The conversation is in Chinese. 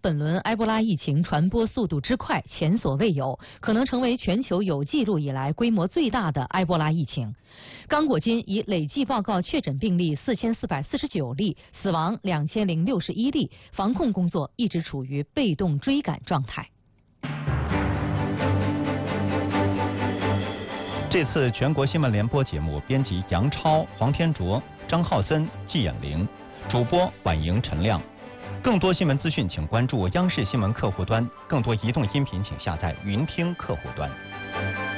本轮埃博拉疫情传播速度之快前所未有，可能成为全球有记录以来规模最大的埃博拉疫情。刚果金已累计报告确诊病例4449例，死亡2061例，防控工作一直处于被动追赶状态。 这次全国新闻联播节目编辑杨超、黄天卓、张浩森、季衍玲，主播婉莹、陈亮。更多新闻资讯，请关注央视新闻客户端；更多移动音频，请下载云听客户端。